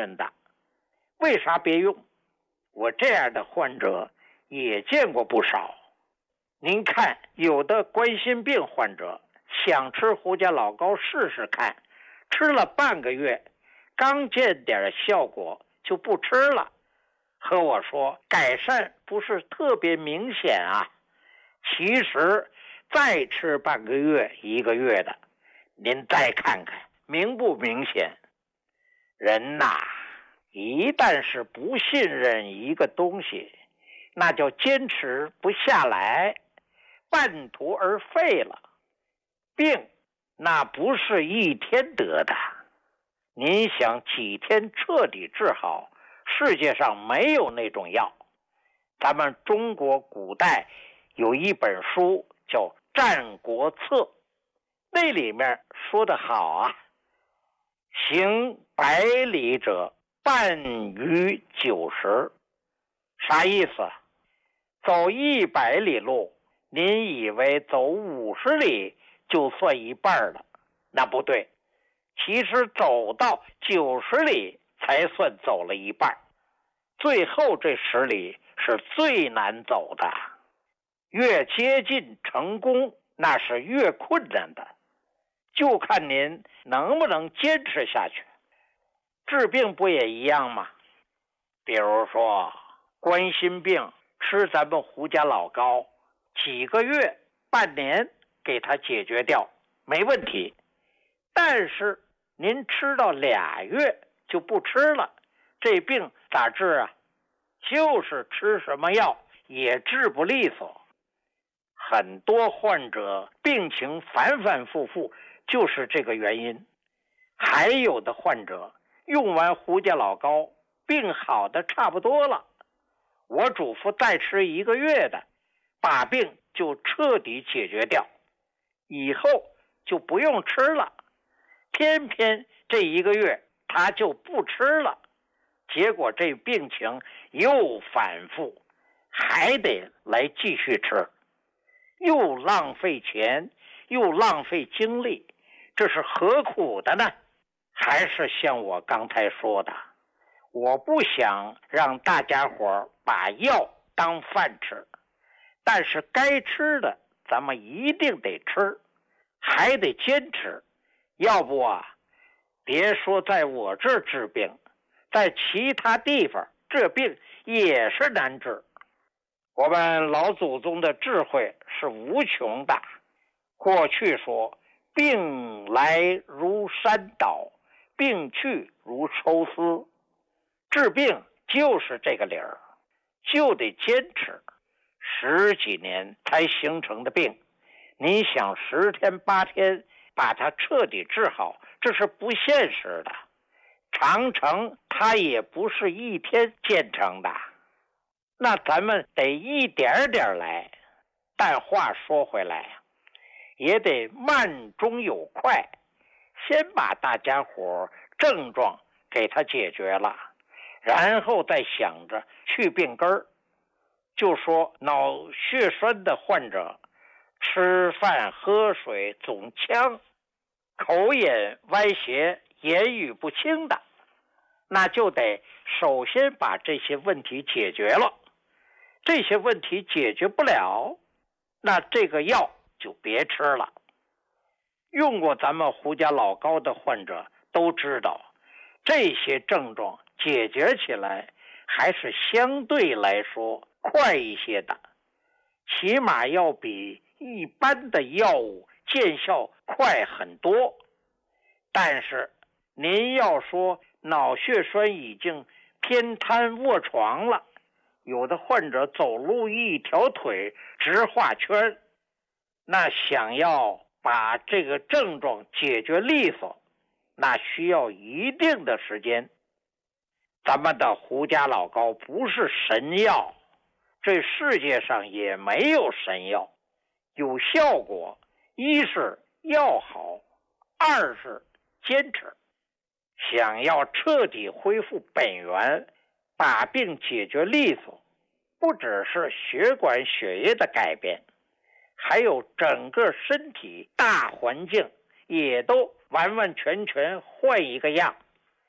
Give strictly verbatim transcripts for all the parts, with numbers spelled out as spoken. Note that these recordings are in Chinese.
任的。为啥别用？我这样的患者也见过不少。您看，有的冠心病患者想吃胡家老膏试试看，吃了半个月，刚见点效果就不吃了，和我说改善不是特别明显啊。其实再吃半个月一个月的，您再看看明不明显。人呐，一旦是不信任一个东西，那就坚持不下来，半途而废了。病那不是一天得的，您想几天彻底治好，世界上没有那种药。咱们中国古代有一本书叫《战国策》，那里面说得好啊，行百里者半于九十。啥意思？走一百里路，您以为走五十里就算一半了？那不对，其实走到九十里才算走了一半，最后这十里是最难走的。越接近成功，那是越困难的，就看您能不能坚持下去。治病不也一样吗？比如说冠心病，吃咱们胡家老膏，几个月半年给它解决掉没问题。但是您吃到俩月就不吃了，这病咋治啊？就是吃什么药也治不利索。很多患者病情反反复复，就是这个原因。还有的患者用完胡家老膏，病好的差不多了，我嘱咐再吃一个月的，把病就彻底解决掉，以后就不用吃了。偏偏这一个月他就不吃了，结果这病情又反复，还得来继续吃，又浪费钱又浪费精力，这是何苦的呢？还是像我刚才说的，我不想让大家伙把药当饭吃，但是该吃的咱们一定得吃，还得坚持。要不啊，别说在我这治病，在其他地方这病也是难治。我们老祖宗的智慧是无穷的。过去说病来如山倒，病去如抽丝，治病就是这个理儿，就得坚持。十几年才形成的病，你想十天八天把它彻底治好，这是不现实的。长城它也不是一天建成的，那咱们得一点点来。但话说回来，也得慢中有快，先把大家伙症状给它解决了，然后再想着去病根儿。就说脑血栓的患者，吃饭喝水总呛，口眼歪斜，言语不清的，那就得首先把这些问题解决了。这些问题解决不了，那这个药就别吃了。用过咱们胡家老膏的患者都知道，这些症状解决起来还是相对来说快一些的，起码要比一般的药物见效快很多。但是您要说脑血栓已经偏瘫卧床了，有的患者走路一条腿直画圈，那想要把这个症状解决利索，那需要一定的时间。咱们的胡家老膏不是神药，这世界上也没有神药。有效果，一是药好，二是坚持。想要彻底恢复本源，把病解决利索，不只是血管血液的改变，还有整个身体大环境也都完完全全换一个样。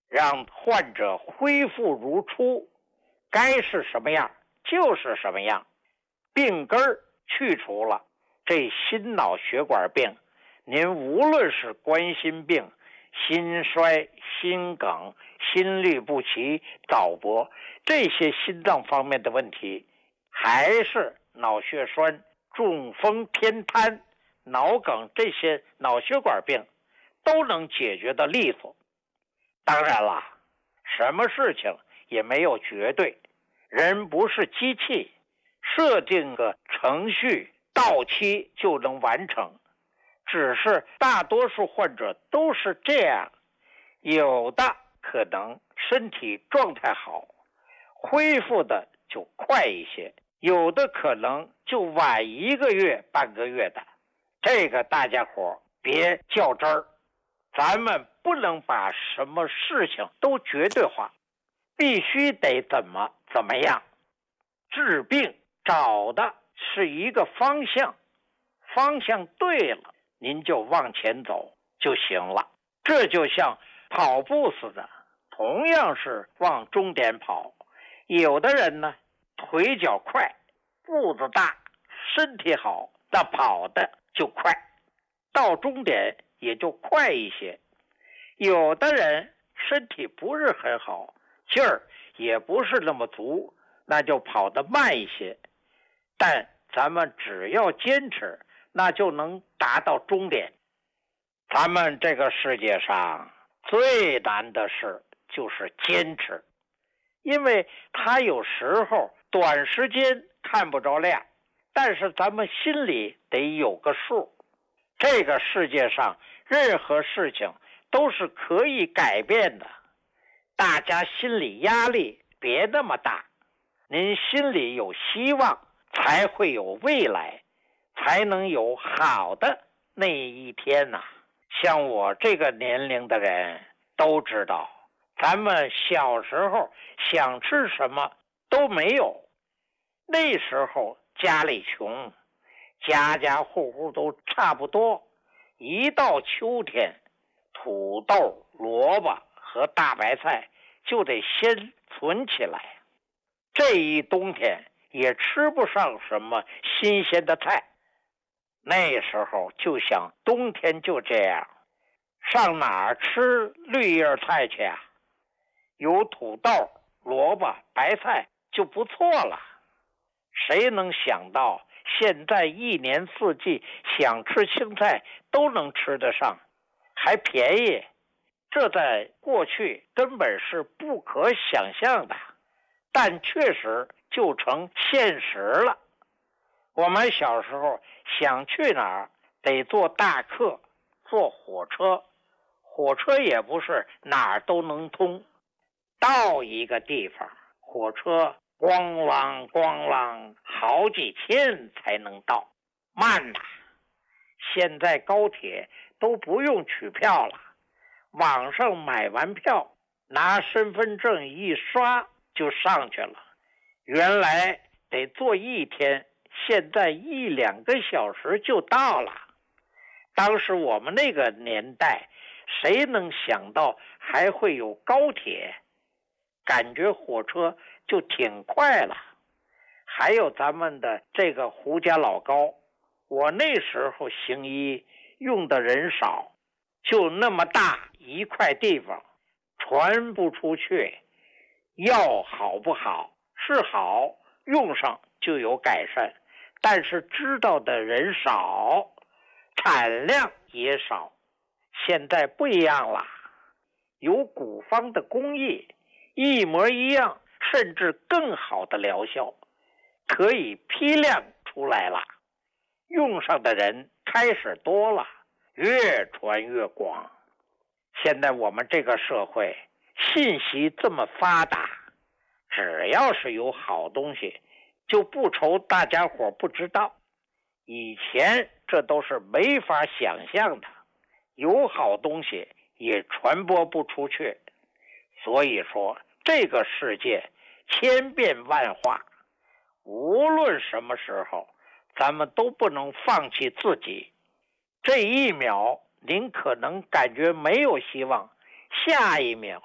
让患者恢复如初，该是什么样就是什么样，病根儿去除了，这心脑血管病，您无论是冠心病、心衰、心梗、心律不齐、早搏，这些心脏方面的问题，还是脑血栓、中风、偏瘫、脑梗这些脑血管病，都能解决的利索。当然了，什么事情也没有绝对，人不是机器，设定个程序到期就能完成，只是大多数患者都是这样，有的可能身体状态好，恢复的就快一些，有的可能就晚一个月半个月的，这个大家伙别较真儿，咱们不能把什么事情都绝对化，必须得怎么怎么样。治病找的是一个方向，方向对了，您就往前走就行了。这就像跑步似的，同样是往终点跑，有的人呢腿脚快，步子大，身体好，那跑的就快，到终点也就快一些。有的人身体不是很好，劲儿也不是那么足，那就跑得慢一些，但咱们只要坚持，那就能达到终点。咱们这个世界上最难的事就是坚持，因为它有时候短时间看不着亮，但是咱们心里得有个数。这个世界上任何事情都是可以改变的，大家心理压力别那么大，您心里有希望，才会有未来，才能有好的那一天呐、啊。像我这个年龄的人都知道，咱们小时候想吃什么都没有，那时候家里穷，家家户户都差不多，一到秋天，土豆、萝卜和大白菜就得先存起来，这一冬天也吃不上什么新鲜的菜。那时候就想冬天就这样，上哪儿吃绿叶菜去啊？有土豆、萝卜、白菜就不错了。谁能想到现在一年四季想吃青菜都能吃得上，还便宜，这在过去根本是不可想象的，但确实就成现实了。我们小时候想去哪儿得坐大客，坐火车，火车也不是哪儿都能通，到一个地方火车咣啷咣啷好几天才能到，慢呐。现在高铁都不用取票了，网上买完票，拿身份证一刷就上去了。原来得坐一天，现在一两个小时就到了。当时我们那个年代，谁能想到还会有高铁？感觉火车就挺快了。还有咱们的这个胡家老高，我那时候行医用的人少，就那么大一块地方，传不出去。药好不好？是好，用上就有改善，但是知道的人少，产量也少。现在不一样了，有古方的工艺，一模一样，甚至更好的疗效，可以批量出来了，用上的人开始多了，越传越广。现在我们这个社会信息这么发达，只要是有好东西，就不愁大家伙不知道。以前这都是没法想象的，有好东西也传播不出去。所以说，这个世界千变万化，无论什么时候，咱们都不能放弃自己。这一秒您可能感觉没有希望，下一秒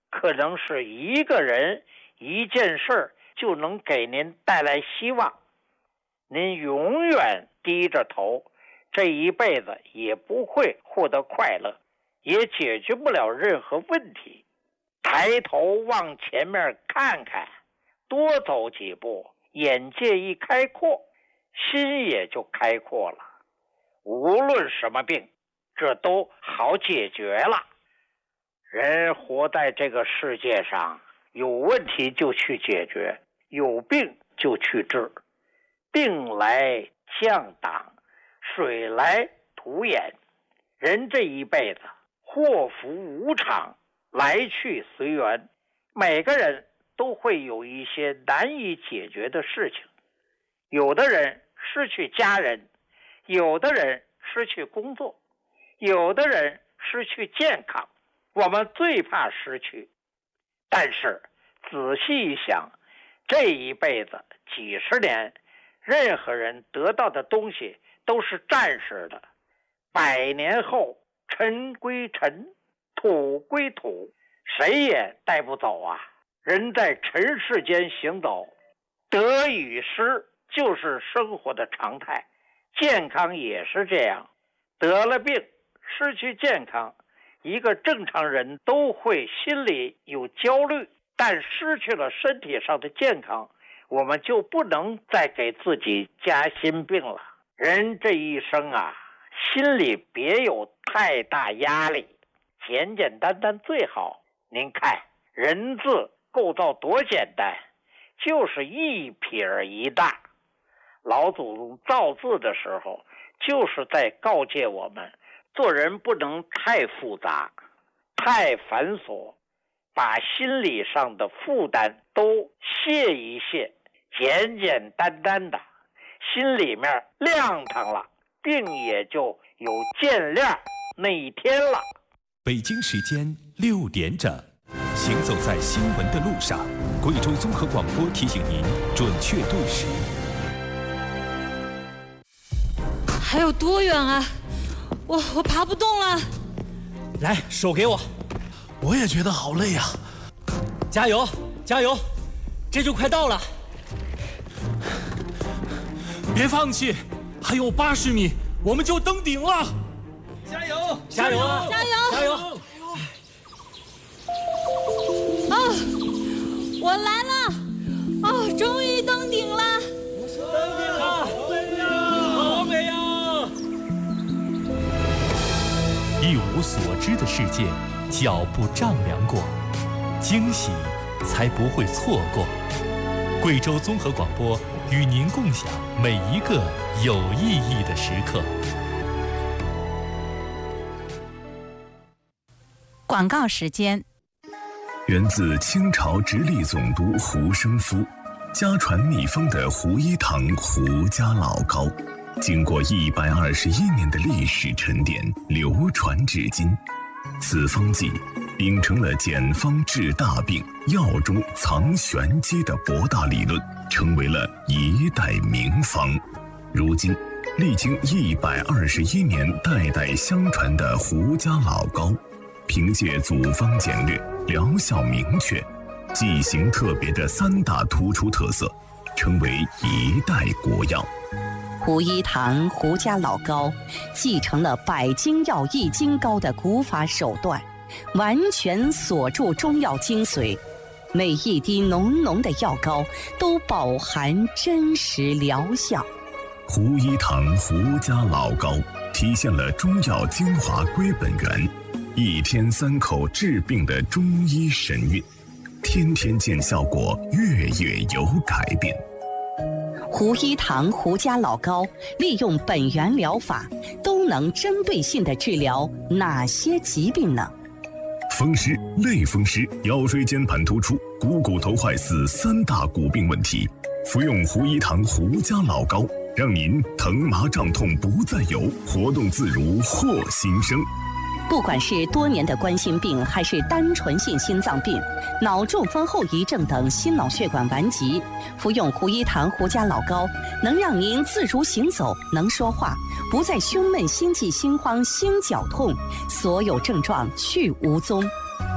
可能是一个人一件事就能给您带来希望，您永远低着头，这一辈子也不会获得快乐，也解决不了任何问题。抬头往前面看看，多走几步，眼界一开阔，心也就开阔了。无论什么病，这都好解决了。人活在这个世界上，有问题就去解决，有病就去治。病来降挡，水来土掩。人这一辈子祸福无常，来去随缘，每个人都会有一些难以解决的事情。有的人失去家人，有的人失去工作，有的人失去健康。我们最怕失去，但是仔细一想，这一辈子几十年，任何人得到的东西都是暂时的，百年后尘归尘，土归土，谁也带不走啊。人在尘世间行走，得与失就是生活的常态，健康也是这样。得了病，失去健康，一个正常人都会心里有焦虑，但失去了身体上的健康，我们就不能再给自己加心病了。人这一生啊，心里别有太大压力，简简单单最好。您看人字构造多简单，就是一撇一捺。老祖宗造字的时候，就是在告诫我们，做人不能太复杂，太繁琐，把心理上的负担都卸一卸，简简单单的，心里面亮堂了，病也就有见亮那一天了。 北京时间六点整，行走在新闻的路上，贵州综合广播提醒您准确对时。 还有多远啊？我我爬不动了。 来，手给我。 我也觉得好累啊。 加油，加油，这就快到了。 别放弃，还有八十米，我们就登顶了。 加油，加油啊！ 加油， 加油！ 啊，我来了！哦，终于登顶了！ 登顶了！好美呀！ 一无所知的世界，脚步丈量过，惊喜才不会错过。贵州综合广播与您共享每一个有意义的时刻。 广告时间。 源自清朝直隶总督胡生夫，家传秘方的胡一堂胡家老膏，经过一百二十一年的历史沉淀，流传至今。此方剂秉承了简方治大病、药中藏玄机的博大理论，成为了一代名方。如今，历经一百二十一年代代相传的胡家老膏，凭借组方简略、疗效明确、剂型特别的三大突出特色，成为一代国药。 胡一堂胡家老膏继承了百金药益精膏的古法手段，完全锁住中药精髓，每一滴浓浓的药膏都饱含真实疗效。 胡一堂胡家老膏体现了中药精华归本源，一天三口治病的中医神韵，天天见效果，月月有改变。 胡一堂胡家老膏利用本源疗法，都能针对性地治疗哪些疾病呢？ 风湿、类风湿、腰椎间盘突出、股骨头坏死三大骨病问题，服用胡一堂胡家老膏，让您疼麻胀痛不再有，活动自如获新生。 不管是多年的冠心病，还是单纯性心脏病、脑中风后遗症等心脑血管顽疾，服用胡一堂胡家老膏，能让您自如行走，能说话，不再胸闷、心悸、心慌、心绞痛，所有症状去无踪。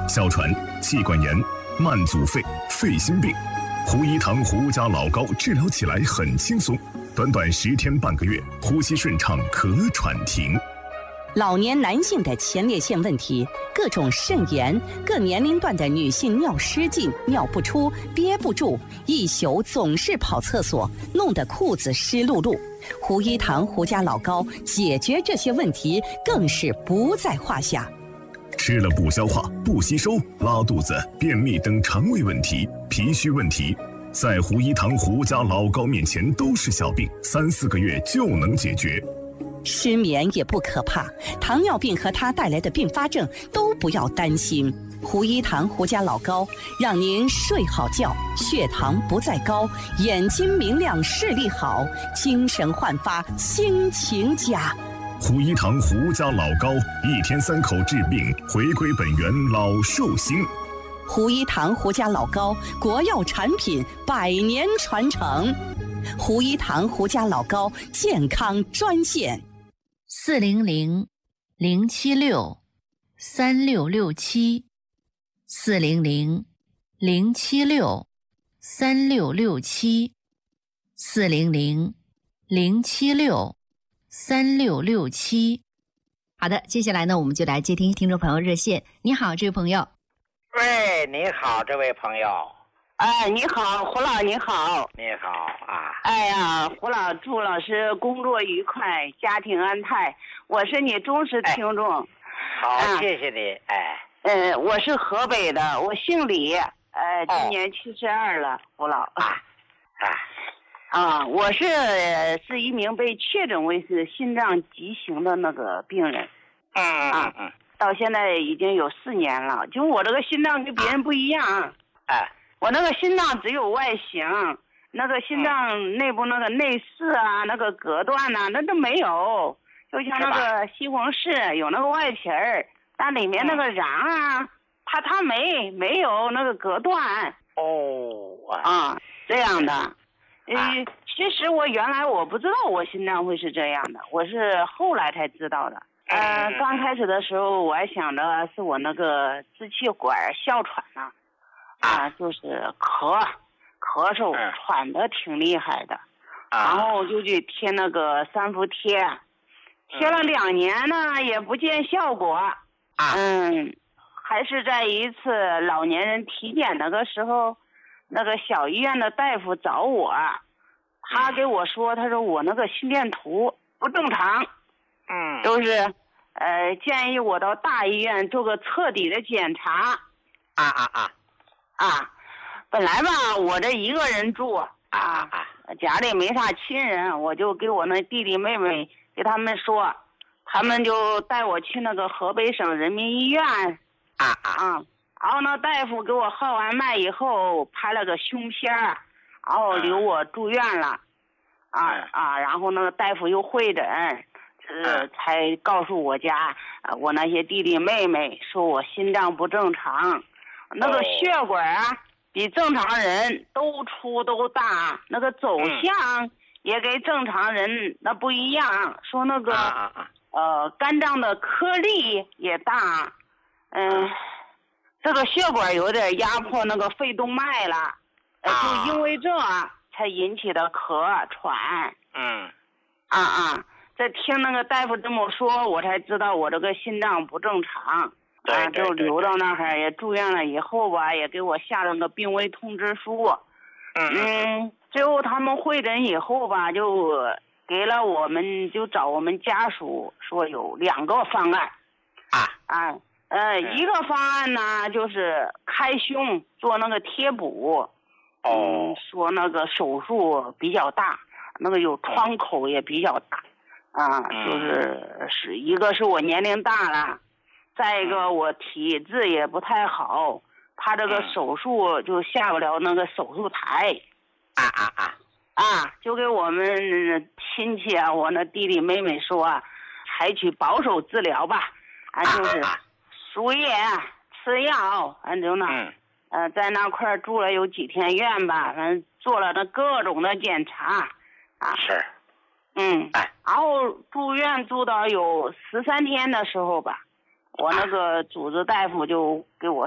哮喘、气管炎、慢阻肺、肺心病。胡一堂胡家老膏治疗起来很轻松，短短十天半个月，呼吸顺畅，咳喘停。 老年男性的前列腺问题，各种肾炎，各年龄段的女性尿失禁、尿不出、憋不住，一宿总是跑厕所，弄得裤子湿漉漉。胡一堂胡家老膏解决这些问题更是不在话下。 吃了不消化、不吸收、拉肚子、便秘等肠胃问题、脾虚问题，在胡一堂胡家老膏面前都是小病，三四个月就能解决。 失眠也不可怕，糖尿病和它带来的并发症都不要担心。胡一堂胡家老膏让您睡好觉，血糖不再高，眼睛明亮，视力好，精神焕发，心情佳。 胡一堂胡家老膏，一天三口治病，回归本源，老寿星。 胡一堂胡家老膏，国药产品，百年传承。胡一堂胡家老膏健康专线： 四零零零七六三六六七，四零零零七六三六六七，四零零零七六三六六七。好的，接下来呢，我们就来接听听众朋友热线。你好，这位朋友。 喂，你好，这位朋友。 哎，你好，胡老，你好。 你好啊。 哎呀，胡老，祝老师工作愉快，家庭安泰。我是你忠实听众。 哎、好、啊，谢谢你。哎。 呃，我是河北的，我姓李，呃，今年七十二了，胡老。 啊。啊。 啊，我是是一名被确诊为是心脏急型的那个病人。 嗯啊嗯嗯。 到现在已经有四年了，就我这个心脏跟别人不一样。 哎、啊。 我那个心脏只有外形，那个心脏内部那个内饰啊，那个隔断呐、啊，那都没有。就像那个西红柿有那个外皮儿，但里面那个瓤啊，它它没没有那个隔断。 哦啊，这样的。呃，其实我原来我不知道我心脏会是这样的，我是后来才知道的。呃，刚开始的时候我还想着是我那个支气管哮喘呢。啊，就是咳，咳嗽，喘得挺厉害的，然后就去贴那个三伏贴，贴了两年呢，也不见效果。嗯，还是在一次老年人体检那个时候，那个小医院的大夫找我，他给我说，他说我那个心电图不正常， 嗯， 就是，呃，建议我到大医院做个彻底的检查。 啊啊啊！ 啊，本来吧，我这一个人住啊，家里没啥亲人，我就给我那弟弟妹妹给他们说，他们就带我去那个河北省人民医院啊啊，然后那大夫给我号完脉以后拍了个胸片，然后留我住院了，啊啊，然后那个大夫又会诊，呃，才告诉我家我那些弟弟妹妹说我心脏不正常。那个血管啊，比正常人都粗都大，那个走向也跟正常人那不一样。说那个呃肝脏的颗粒也大，嗯，这个血管有点压迫那个肺动脉了，呃，就因为这才引起的咳喘。 嗯， 啊啊，在听那个大夫这么说，我才知道我这个心脏不正常。啊，就留到那儿，也住院了以后吧，也给我下了个病危通知书。 嗯嗯，最后他们会诊以后吧，就给了我们，就找我们家属说有两个方案。 啊啊，呃，一个方案呢就是开胸做那个贴补。 哦。 说那个手术比较大，那个有创口也比较大。啊，就是是一个是我年龄大了。再一个，我体质也不太好，他这个手术就下不了那个手术台。 啊啊啊！ 啊，就给我们亲戚啊，我那弟弟妹妹说啊，采取保守治疗吧，啊，就是输液、吃药，反正呢，呃，在那块住了有几天院吧，反正做了那各种的检查。啊， 是。 嗯。然后住院住到有十三天的时候吧。我那个主治大夫就给我